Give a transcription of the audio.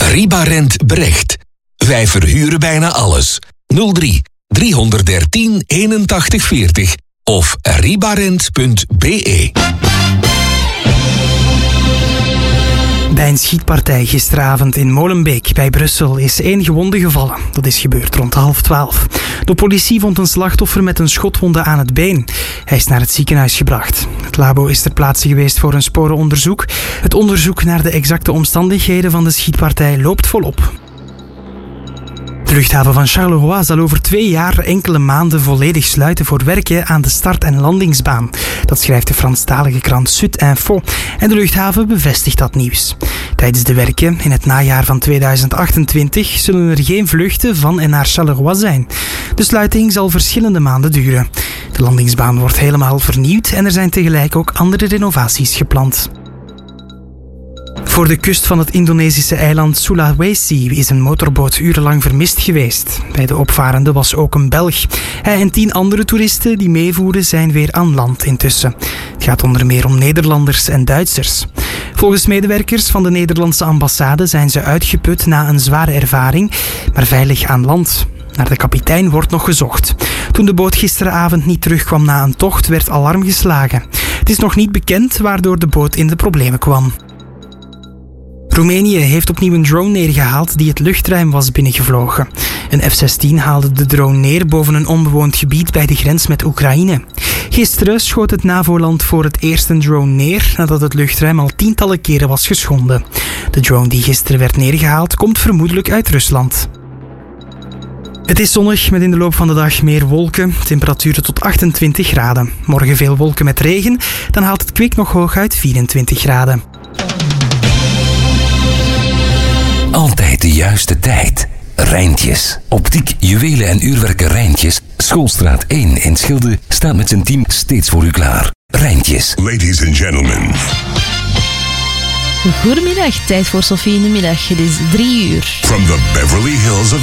Ribarent Brecht. Wij verhuren bijna alles. 03 313 81 40 of ribarent.be. Bij een schietpartij gisteravond in Molenbeek bij Brussel is 1 gewonde gevallen. Dat is gebeurd rond 11:30. De politie vond een slachtoffer met een schotwonde aan het been. Hij is naar het ziekenhuis gebracht. Het labo is ter plaatse geweest voor een sporenonderzoek. Het onderzoek naar de exacte omstandigheden van de schietpartij loopt volop. De luchthaven van Charleroi zal over 2 jaar enkele maanden volledig sluiten voor werken aan de start- en landingsbaan. Dat schrijft de Franstalige krant Sud Info. En de luchthaven bevestigt dat nieuws. Tijdens de werken in het najaar van 2028 zullen er geen vluchten van en naar Charleroi zijn. De sluiting zal verschillende maanden duren. De landingsbaan wordt helemaal vernieuwd en er zijn tegelijk ook andere renovaties gepland. Voor de kust van het Indonesische eiland Sulawesi is een motorboot urenlang vermist geweest. Bij de opvarende was ook een Belg. Hij en 10 andere toeristen die meevoeren zijn weer aan land intussen. Het gaat onder meer om Nederlanders en Duitsers. Volgens medewerkers van de Nederlandse ambassade zijn ze uitgeput na een zware ervaring, maar veilig aan land. Naar de kapitein wordt nog gezocht. Toen de boot gisteravond niet terugkwam na een tocht, werd alarm geslagen. Het is nog niet bekend waardoor de boot in de problemen kwam. Roemenië heeft opnieuw een drone neergehaald die het luchtruim was binnengevlogen. Een F-16 haalde de drone neer boven een onbewoond gebied bij de grens met Oekraïne. Gisteren schoot het NAVO-land voor het eerst een drone neer nadat het luchtruim al tientallen keren was geschonden. De drone die gisteren werd neergehaald komt vermoedelijk uit Rusland. Het is zonnig met in de loop van de dag meer wolken, temperaturen tot 28 graden. Morgen veel wolken met regen, dan haalt het kwik nog hooguit 24 graden. Altijd de juiste tijd. Rijntjes. Optiek, juwelen en uurwerken Rijntjes. Schoolstraat 1 in Schilde staat met zijn team steeds voor u klaar. Rijntjes. Ladies and gentlemen. Goedemiddag, tijd voor Sophie in de middag. Het is 3 uur. From the Beverly Hills of